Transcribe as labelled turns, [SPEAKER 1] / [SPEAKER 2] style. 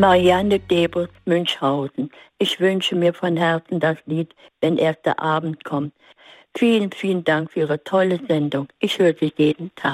[SPEAKER 1] Marianne Debus, Münchhausen. Ich wünsche mir von Herzen das Lied, wenn erst der Abend kommt. Vielen, vielen Dank für Ihre tolle Sendung. Ich höre sie jeden Tag.